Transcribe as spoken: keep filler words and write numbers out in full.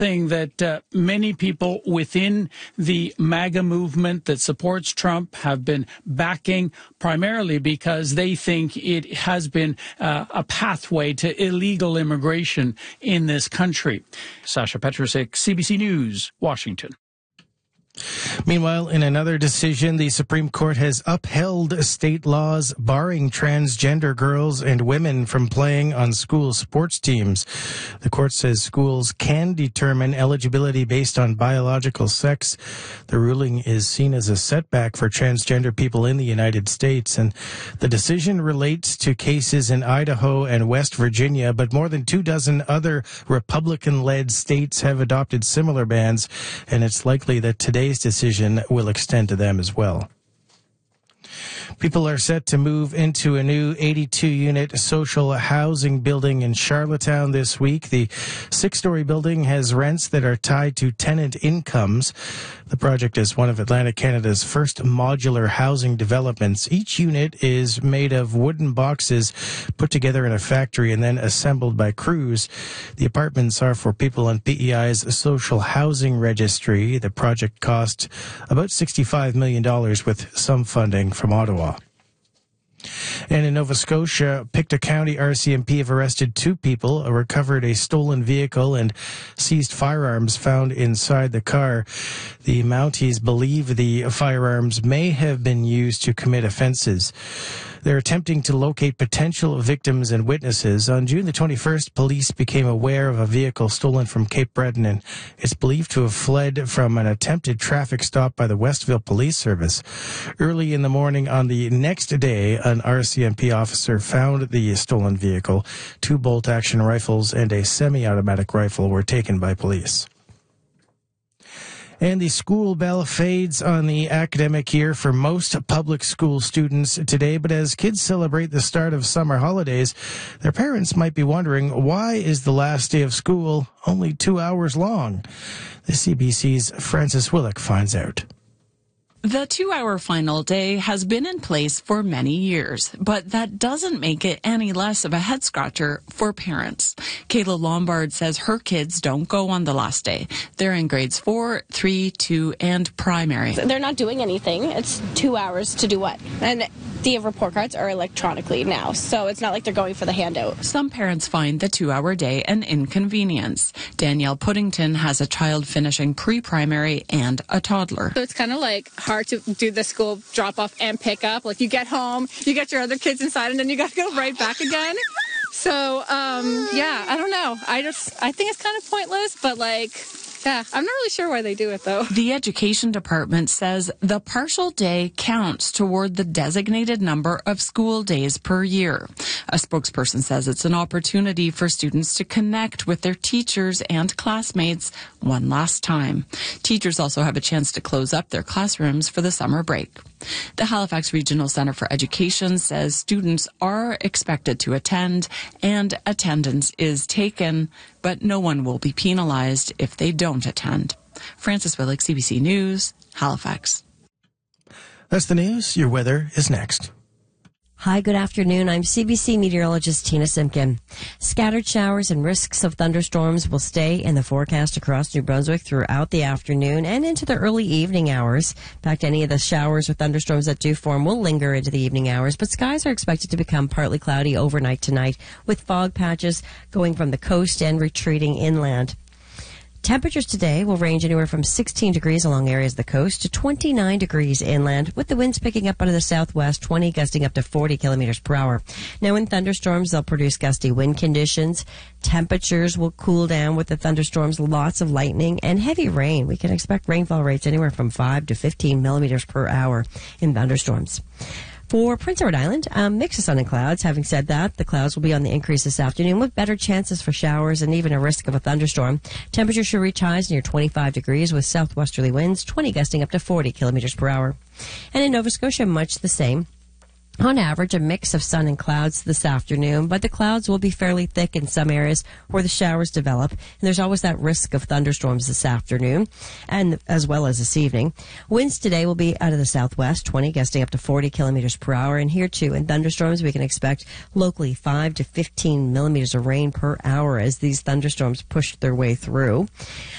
thing that uh, many people within the MAGA movement that supports Trump have been backing, primarily because they think it has been uh, a pathway to illegal immigration in this country. Sasha Petrusik, C B C News, Washington. Meanwhile, in another decision, the Supreme Court has upheld state laws barring transgender girls and women from playing on school sports teams. The court says schools can determine eligibility based on biological sex. The ruling is seen as a setback for transgender people in the United States, and the decision relates to cases in Idaho and West Virginia, but more than two dozen other Republican-led states have adopted similar bans, and it's likely that today's decision will extend to them as well. People are set to move into a new eighty-two unit social housing building in Charlottetown this week. The six-story building has rents that are tied to tenant incomes. The project is one of Atlantic Canada's first modular housing developments. Each unit is made of wooden boxes put together in a factory and then assembled by crews. The apartments are for people on P E I's social housing registry. The project cost about sixty-five million dollars with some funding from Ottawa. And in Nova Scotia, Pictou County R C M P have arrested two people, recovered a stolen vehicle, and seized firearms found inside the car. The Mounties believe the firearms may have been used to commit offenses. They're attempting to locate potential victims and witnesses. On June the twenty-first, police became aware of a vehicle stolen from Cape Breton, and it's believed to have fled from an attempted traffic stop by the Westville Police Service. Early in the morning on the next day, an R C M P officer found the stolen vehicle. Two bolt-action rifles and a semi-automatic rifle were taken by police. And the school bell fades on the academic year for most public school students today. But as kids celebrate the start of summer holidays, their parents might be wondering, why is the last day of school only two hours long? The C B C's Francis Willick finds out. The two-hour final day has been in place for many years, but that doesn't make it any less of a head-scratcher for parents. Kayla Lombard says her kids don't go on the last day. They're in grades four, three, two, and primary. They're not doing anything. It's two hours to do what? And the report cards are electronically now, so it's not like they're going for the handout. Some parents find the two-hour day an inconvenience. Danielle Puddington has a child finishing pre-primary and a toddler. So it's kind of like hard to do the school drop-off and pick up. Like, you get home, you get your other kids inside, and then you got to go right back again. So, um, yeah, I don't know. I just, I think it's kind of pointless, but like, yeah, I'm not really sure why they do it, though. The education department says the partial day counts toward the designated number of school days per year. A spokesperson says it's an opportunity for students to connect with their teachers and classmates one last time. Teachers also have a chance to close up their classrooms for the summer break. The Halifax Regional Centre for Education says students are expected to attend and attendance is taken, but no one will be penalized if they don't attend. Francis Willick, C B C News, Halifax. That's the news. Your weather is next. Hi, good afternoon. I'm C B C meteorologist Tina Simpkin. Scattered showers and risks of thunderstorms will stay in the forecast across New Brunswick throughout the afternoon and into the early evening hours. In fact, any of the showers or thunderstorms that do form will linger into the evening hours, but skies are expected to become partly cloudy overnight tonight, with fog patches going from the coast and retreating inland. Temperatures today will range anywhere from sixteen degrees along areas of the coast to twenty-nine degrees inland, with the winds picking up out of the southwest, twenty gusting up to forty kilometers per hour. Now, in thunderstorms, they'll produce gusty wind conditions. Temperatures will cool down with the thunderstorms, lots of lightning and heavy rain. We can expect rainfall rates anywhere from five to fifteen millimeters per hour in thunderstorms. For Prince Edward Island, um, mix of sun and clouds. Having said that, the clouds will be on the increase this afternoon with better chances for showers and even a risk of a thunderstorm. Temperatures should reach highs near twenty-five degrees with southwesterly winds, twenty gusting up to forty kilometers per hour. And in Nova Scotia, much the same. On average, a mix of sun and clouds this afternoon, but the clouds will be fairly thick in some areas where the showers develop, and there's always that risk of thunderstorms this afternoon, and as well as this evening. Winds today will be out of the southwest, twenty gusting up to forty kilometers per hour, and here too, in thunderstorms, we can expect locally five to fifteen millimeters of rain per hour as these thunderstorms push their way through.